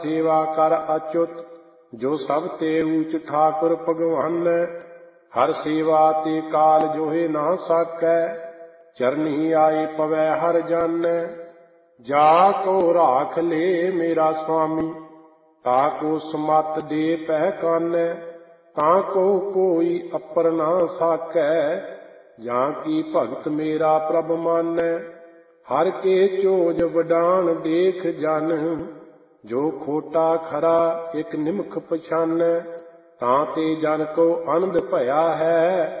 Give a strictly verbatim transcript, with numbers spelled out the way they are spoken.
सेवा कर अच्युत जो सब ते ऊच ठाकुर भगवान। हर सेवा ते काल जोहे ना साकै चरनी आए पवै हर जान। जा को राख ले मेरा स्वामी ताको समत दे पहचान। ताको कोई अपर ना साकै जां की भगत मेरा प्रभ मान। हर के चोज वडान देख जन जो खोटा खरा एक निमख पछान। तां ते जन को आनंद भया है